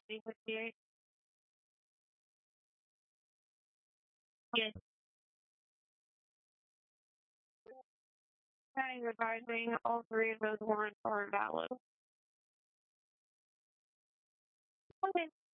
358. Yes, county advising all three of those warrants are valid. Okay.